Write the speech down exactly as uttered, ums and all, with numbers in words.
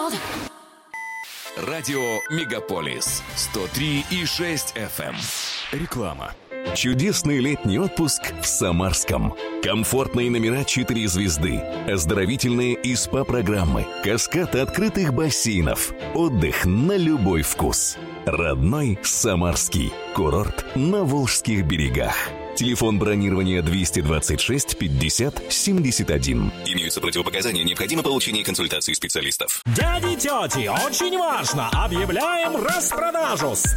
All the... Радио Мегаполис сто три и шесть эф эм. Реклама. Чудесный летний отпуск в Самарском. Комфортные номера четыре звезды, оздоровительные и СПА-программы, каскад открытых бассейнов, отдых на любой вкус. Родной Самарский курорт на Волжских берегах. Телефон бронирования двести двадцать шесть пятьдесят семьдесят один. Имеются противопоказания, необходимо получение консультации специалистов. Дяди, тети, очень важно! Объявляем распродажу!